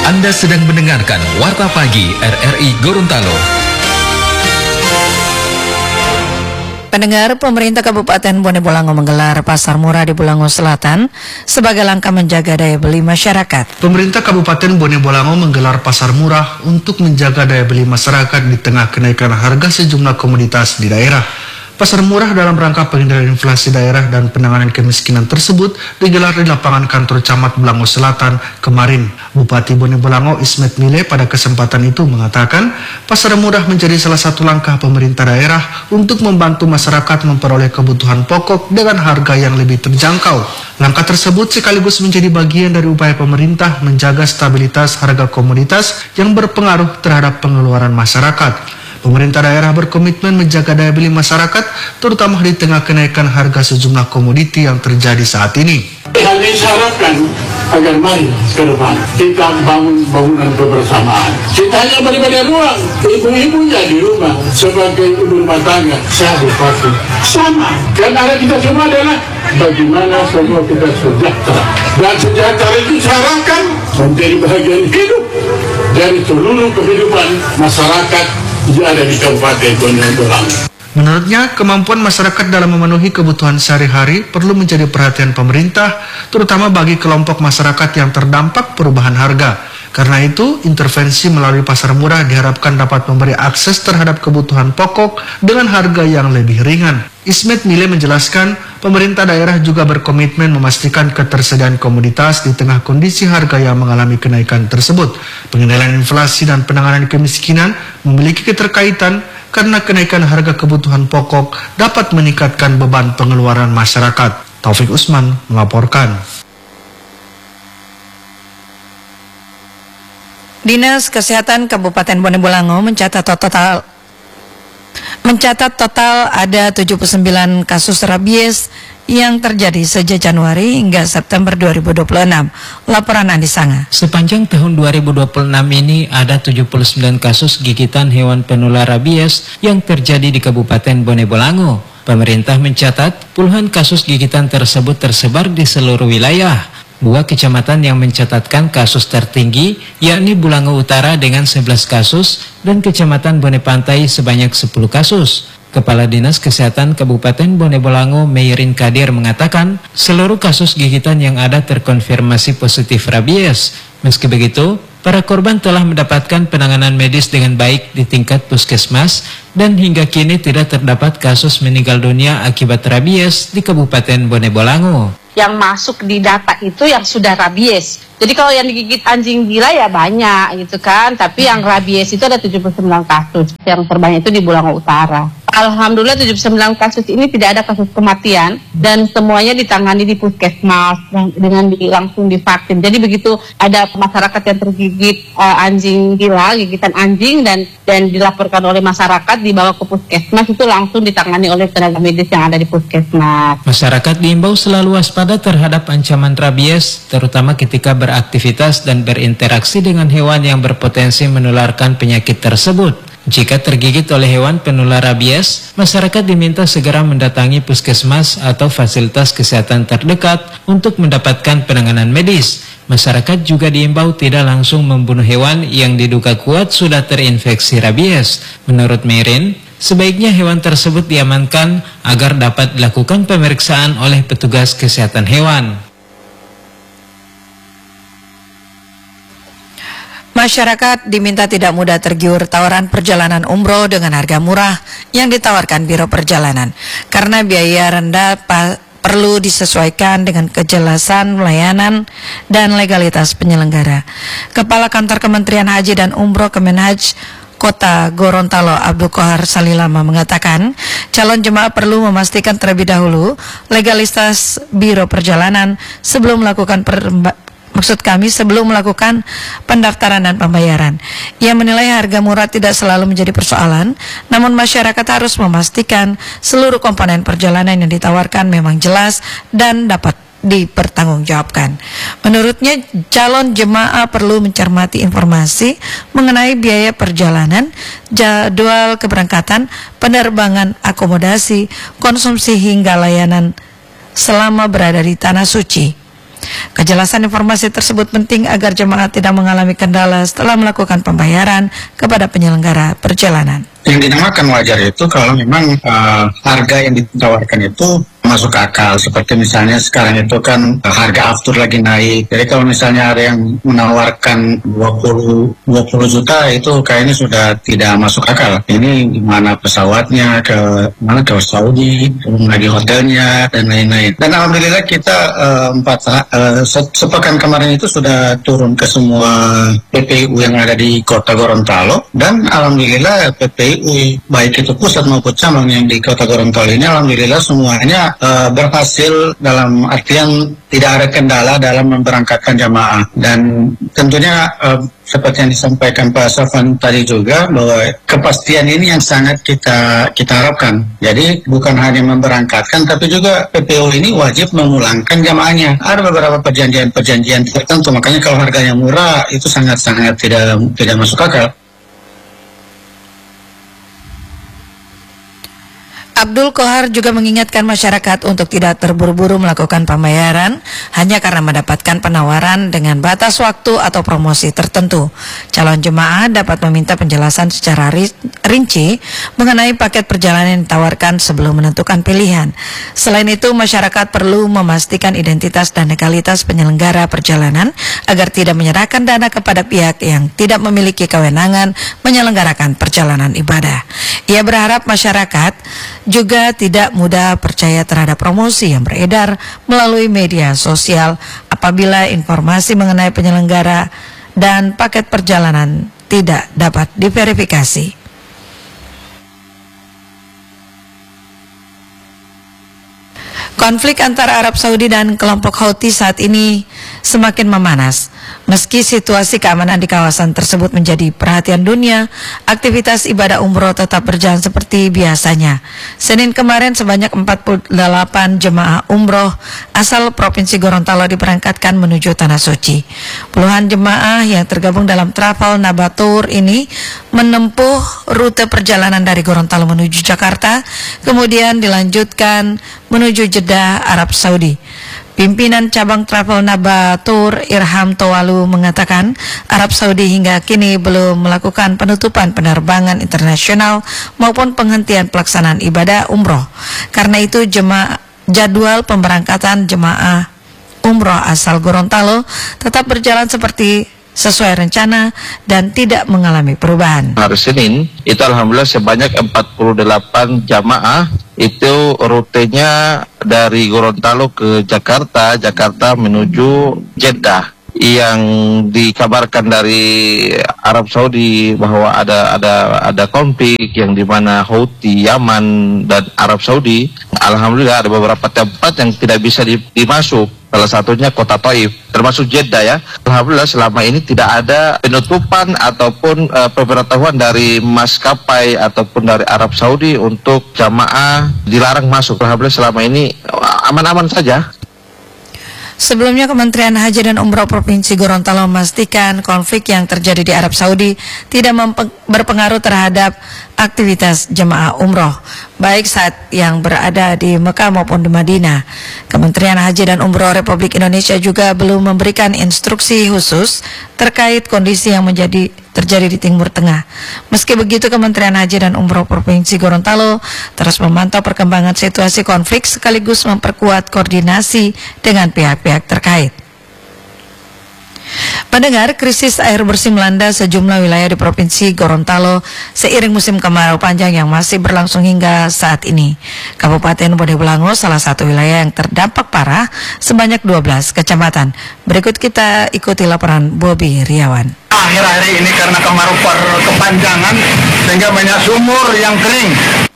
Anda sedang mendengarkan Warta Pagi RRI Gorontalo. Pendengar, pemerintah Kabupaten Bone Bolango menggelar pasar murah di Bolango Selatan sebagai langkah menjaga daya beli masyarakat. Pemerintah Kabupaten Bone Bolango menggelar pasar murah untuk menjaga daya beli masyarakat di tengah kenaikan harga sejumlah komoditas di daerah. Pasar murah dalam rangka pengendalian inflasi daerah dan penanganan kemiskinan tersebut digelar di lapangan kantor Camat Bolango Selatan kemarin. Bupati Bone Bolango Ismet Mile pada kesempatan itu mengatakan pasar murah menjadi salah satu langkah pemerintah daerah untuk membantu masyarakat memperoleh kebutuhan pokok dengan harga yang lebih terjangkau. Langkah tersebut sekaligus menjadi bagian dari upaya pemerintah menjaga stabilitas harga komoditas yang berpengaruh terhadap pengeluaran masyarakat. Pemerintah daerah berkomitmen menjaga daya beli masyarakat, terutama di tengah kenaikan harga sejumlah komoditi yang terjadi saat ini. Hal ini diharapkan agar mari ke depan kita bangun bangunan kebersamaan. Kita hanya beri ruang ibu-ibunya di rumah sebagai ibu rumah tangga. Saya berpikir sama. Karena kita semua adalah bagaimana semua kita sejahtera. Dan sejahtera itu diharapkan menjadi bagian hidup dari seluruh kehidupan masyarakat yang ada di Kabupaten Bone Bolango. Menurutnya, kemampuan masyarakat dalam memenuhi kebutuhan sehari-hari perlu menjadi perhatian pemerintah, terutama bagi kelompok masyarakat yang terdampak perubahan harga. Karena itu, intervensi melalui pasar murah diharapkan dapat memberi akses terhadap kebutuhan pokok dengan harga yang lebih ringan. Ismet Mile menjelaskan, pemerintah daerah juga berkomitmen memastikan ketersediaan komoditas di tengah kondisi harga yang mengalami kenaikan tersebut. Pengendalian inflasi dan penanganan kemiskinan memiliki keterkaitan karena kenaikan harga kebutuhan pokok dapat meningkatkan beban pengeluaran masyarakat. Taufik Usman melaporkan. Dinas Kesehatan Kabupaten Bone Bolango mencatat total ada 79 kasus rabies yang terjadi sejak Januari hingga September 2026. Laporan Andi Sanga. Sepanjang tahun 2026 ini ada 79 kasus gigitan hewan penular rabies yang terjadi di Kabupaten Bone Bolango. Pemerintah mencatat puluhan kasus gigitan tersebut tersebar di seluruh wilayah. Dua kecamatan yang mencatatkan kasus tertinggi yakni Bolango Utara dengan 11 kasus dan Kecamatan Bone Pantai sebanyak 10 kasus. Kepala Dinas Kesehatan Kabupaten Bone Bolango Meirin Kadir mengatakan seluruh kasus gigitan yang ada terkonfirmasi positif rabies. Meski begitu, para korban telah mendapatkan penanganan medis dengan baik di tingkat puskesmas dan hingga kini tidak terdapat kasus meninggal dunia akibat rabies di Kabupaten Bone Bolango. Yang masuk di data itu yang sudah rabies. Jadi kalau yang digigit anjing gila ya banyak gitu kan, tapi yang rabies itu ada 79 kasus. Yang terbanyak itu di Bolango Utara. Alhamdulillah 79 kasus ini tidak ada kasus kematian dan semuanya ditangani di puskesmas dengan langsung divaksin. Jadi begitu ada masyarakat yang tergigit anjing gila, gigitan anjing dan dilaporkan oleh masyarakat dibawa ke puskesmas itu langsung ditangani oleh tenaga medis yang ada di puskesmas. Masyarakat diimbau selalu waspada terhadap ancaman rabies, terutama ketika beraktivitas dan berinteraksi dengan hewan yang berpotensi menularkan penyakit tersebut. Jika tergigit oleh hewan penular rabies, masyarakat diminta segera mendatangi puskesmas atau fasilitas kesehatan terdekat untuk mendapatkan penanganan medis. Masyarakat juga diimbau tidak langsung membunuh hewan yang diduga kuat sudah terinfeksi rabies. Menurut Meirin, sebaiknya hewan tersebut diamankan agar dapat dilakukan pemeriksaan oleh petugas kesehatan hewan. Masyarakat diminta tidak mudah tergiur tawaran perjalanan umroh dengan harga murah yang ditawarkan Biro Perjalanan. Karena biaya rendah perlu disesuaikan dengan kejelasan pelayanan dan legalitas penyelenggara. Kepala Kantor Kementerian Haji dan Umroh Kemenhaj Kota Gorontalo Abdul Kohar Salilama mengatakan calon jemaah perlu memastikan terlebih dahulu legalitas Biro Perjalanan sebelum melakukan sebelum melakukan pendaftaran dan pembayaran. Ia menilai harga murah tidak selalu menjadi persoalan, namun masyarakat harus memastikan seluruh komponen perjalanan yang ditawarkan memang jelas dan dapat dipertanggungjawabkan. Menurutnya, calon jemaah perlu mencermati informasi mengenai biaya perjalanan, jadwal keberangkatan, penerbangan, akomodasi, konsumsi hingga layanan selama berada di Tanah Suci. Kejelasan informasi tersebut penting agar jemaah tidak mengalami kendala setelah melakukan pembayaran kepada penyelenggara perjalanan. Yang dinamakan wajar itu kalau memang harga yang ditawarkan itu masuk akal. Seperti misalnya sekarang itu kan harga aftur lagi naik. Jadi kalau misalnya ada yang menawarkan 20 juta itu kayaknya sudah tidak masuk akal. Ini gimana pesawatnya ke Saudi, belum lagi hotelnya dan lain-lain. Dan alhamdulillah kita sepekan kemarin itu sudah turun ke semua PPU yang ada di Kota Gorontalo, dan alhamdulillah PPU baik itu pusat maupun cabang yang di Kota Gorontalo ini alhamdulillah semuanya berhasil, dalam artian tidak ada kendala dalam memberangkatkan jamaah. Dan tentunya seperti yang disampaikan Pak Safwan tadi juga, bahwa kepastian ini yang sangat kita harapkan. Jadi bukan hanya memberangkatkan, tapi juga PPU ini wajib memulangkan jamaahnya. Ada beberapa perjanjian tertentu, makanya kalau harganya murah itu sangat-sangat tidak masuk akal. Abdul Kohar juga mengingatkan masyarakat untuk tidak terburu-buru melakukan pembayaran hanya karena mendapatkan penawaran dengan batas waktu atau promosi tertentu. Calon jemaah dapat meminta penjelasan secara rinci mengenai paket perjalanan yang ditawarkan sebelum menentukan pilihan. Selain itu, masyarakat perlu memastikan identitas dan legalitas penyelenggara perjalanan agar tidak menyerahkan dana kepada pihak yang tidak memiliki kewenangan menyelenggarakan perjalanan ibadah. Ia berharap masyarakat juga tidak mudah percaya terhadap promosi yang beredar melalui media sosial apabila informasi mengenai penyelenggara dan paket perjalanan tidak dapat diverifikasi. Konflik antara Arab Saudi dan kelompok Houthi saat ini semakin memanas. Meski situasi keamanan di kawasan tersebut menjadi perhatian dunia, aktivitas ibadah umroh tetap berjalan seperti biasanya. Senin kemarin sebanyak 48 jemaah umroh asal Provinsi Gorontalo diberangkatkan menuju Tanah Suci. Puluhan jemaah yang tergabung dalam Travel Nabatur ini menempuh rute perjalanan dari Gorontalo menuju Jakarta, kemudian dilanjutkan menuju Jeddah, Arab Saudi. Pimpinan cabang Travel Nabatur Irham Tawalu mengatakan Arab Saudi hingga kini belum melakukan penutupan penerbangan internasional maupun penghentian pelaksanaan ibadah umroh. Karena itu jadwal pemberangkatan jemaah umroh asal Gorontalo tetap berjalan sesuai rencana dan tidak mengalami perubahan. Hari Senin itu alhamdulillah sebanyak 48 jamaah itu rutenya dari Gorontalo ke Jakarta menuju Jeddah. Yang dikabarkan dari Arab Saudi bahwa ada konflik yang dimana Houthi, Yaman dan Arab Saudi. Alhamdulillah ada beberapa tempat yang tidak bisa dimasuk. Salah satunya kota Taif, termasuk Jeddah ya. Alhamdulillah selama ini tidak ada penutupan ataupun pemberitahuan dari maskapai ataupun dari Arab Saudi untuk jamaah dilarang masuk. Alhamdulillah selama ini aman-aman saja. Sebelumnya Kementerian Haji dan Umroh Provinsi Gorontalo memastikan konflik yang terjadi di Arab Saudi tidak berpengaruh terhadap aktivitas jemaah umroh, baik saat yang berada di Mekah maupun di Madinah. Kementerian Haji dan Umroh Republik Indonesia juga belum memberikan instruksi khusus terkait kondisi yang terjadi di Timur Tengah. Meski begitu, Kementerian Haji dan Umroh Provinsi Gorontalo terus memantau perkembangan situasi konflik sekaligus memperkuat koordinasi dengan pihak-pihak terkait. Pendengar, krisis air bersih melanda sejumlah wilayah di Provinsi Gorontalo seiring musim kemarau panjang yang masih berlangsung hingga saat ini. Kabupaten Bone Bolango salah satu wilayah yang terdampak parah sebanyak 12 kecamatan. Berikut kita ikuti laporan Bobi Riawan. Akhir-akhir ini karena kemarau berkepanjangan sehingga banyak sumur yang kering.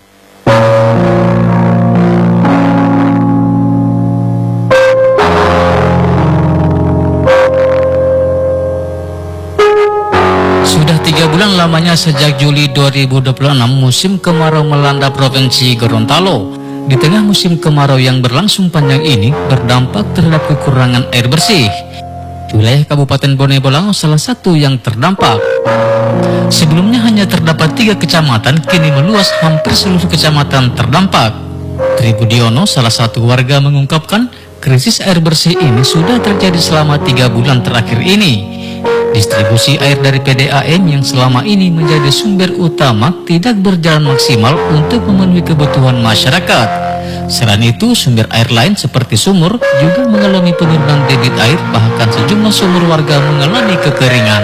Sudah 3 bulan lamanya sejak Juli 2026 musim kemarau melanda Provinsi Gorontalo. Di tengah musim kemarau yang berlangsung panjang ini berdampak terhadap kekurangan air bersih. Wilayah Kabupaten Bone Bolango salah satu yang terdampak. Sebelumnya hanya terdapat 3 kecamatan, kini meluas hampir seluruh kecamatan terdampak. Tri Budiono, salah satu warga, mengungkapkan krisis air bersih ini sudah terjadi selama 3 bulan terakhir ini. Distribusi air dari PDAM yang selama ini menjadi sumber utama tidak berjalan maksimal untuk memenuhi kebutuhan masyarakat. Selain itu, sumber air lain seperti sumur juga mengalami penurunan debit air, bahkan sejumlah sumur warga mengalami kekeringan.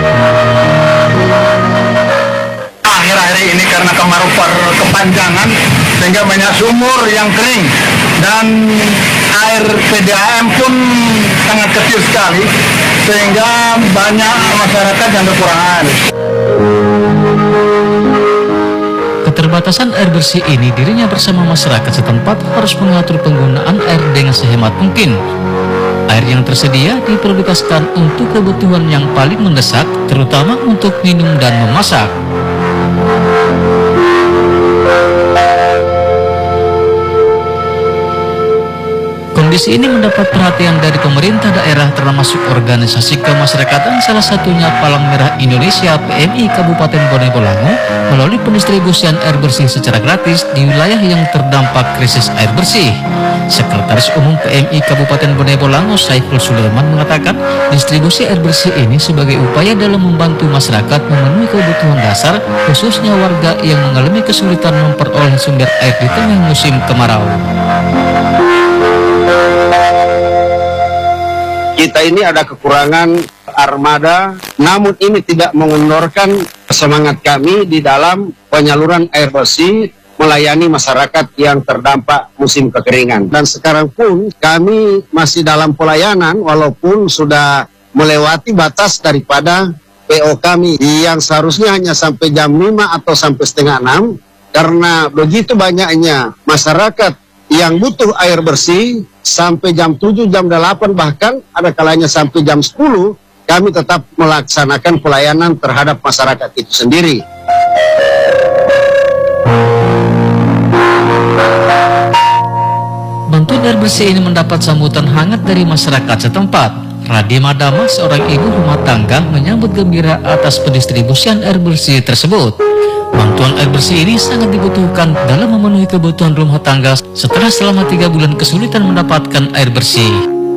Akhir-akhir ini karena kemarau berkepanjangan sehingga banyak sumur yang kering dan air PDAM pun sangat kecil sekali sehingga banyak masyarakat yang kekurangan. Keterbatasan air bersih ini dirinya bersama masyarakat setempat harus mengatur penggunaan air dengan sehemat mungkin. Air yang tersedia diprioritaskan untuk kebutuhan yang paling mendesak, terutama untuk minum dan memasak. Kondisi ini mendapat perhatian dari pemerintah daerah termasuk organisasi kemasyarakatan, salah satunya Palang Merah Indonesia PMI Kabupaten Bone Bolango melalui pendistribusian air bersih secara gratis di wilayah yang terdampak krisis air bersih. Sekretaris Umum PMI Kabupaten Bone Bolango Saiful Sulaiman mengatakan distribusi air bersih ini sebagai upaya dalam membantu masyarakat memenuhi kebutuhan dasar, khususnya warga yang mengalami kesulitan memperoleh sumber air di tengah musim kemarau. Kita ini ada kekurangan armada, namun ini tidak mengendorkan semangat kami di dalam penyaluran air bersih melayani masyarakat yang terdampak musim kekeringan. Dan sekarang pun kami masih dalam pelayanan walaupun sudah melewati batas daripada PO kami yang seharusnya hanya sampai jam 5 atau sampai setengah 6 karena begitu banyaknya masyarakat yang butuh air bersih sampai jam 7, jam 8, bahkan ada kalanya sampai jam 10, kami tetap melaksanakan pelayanan terhadap masyarakat itu sendiri. Bantuan air bersih ini mendapat sambutan hangat dari masyarakat setempat. Radima Dama, seorang ibu rumah tangga, menyambut gembira atas pendistribusian air bersih tersebut. Bantuan air bersih ini sangat dibutuhkan dalam memenuhi kebutuhan rumah tangga setelah selama 3 bulan kesulitan mendapatkan air bersih.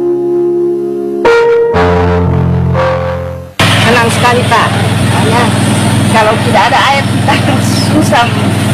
Senang sekali Pak, karena kalau tidak ada air kita susah.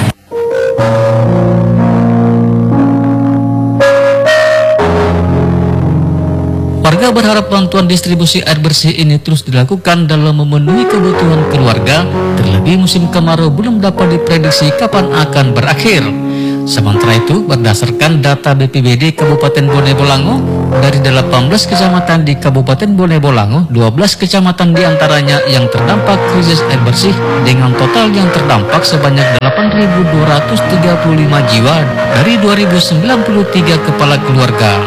Warga berharap bantuan distribusi air bersih ini terus dilakukan dalam memenuhi kebutuhan keluarga, terlebih musim kemarau belum dapat diprediksi kapan akan berakhir. Sementara itu, berdasarkan data BPBD Kabupaten Bone Bolango, dari 18 kecamatan di Kabupaten Bone Bolango, 12 kecamatan diantaranya yang terdampak krisis air bersih dengan total yang terdampak sebanyak 8.235 jiwa dari 2093 kepala keluarga.